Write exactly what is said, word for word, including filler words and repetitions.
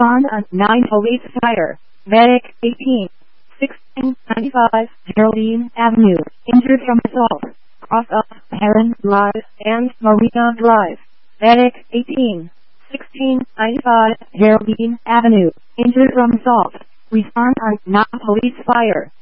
Respond on nine police fire. Medic eighteen sixteen ninety-five Geraldine Avenue. Injured from assault. Cross up Heron Drive and Marina Drive. Medic eighteen sixteen ninety-five Geraldine Avenue. Injured from assault. Respond on nine police fire.